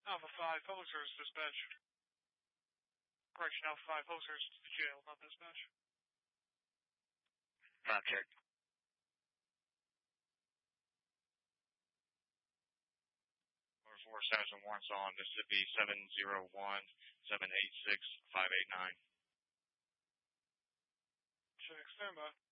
Alpha 5, public service dispatch. Correction, Alpha 5, public service to the jail, not dispatch. 5 check. 4 Sergeant warrants on Mississippi 701-786-589. Check, standby.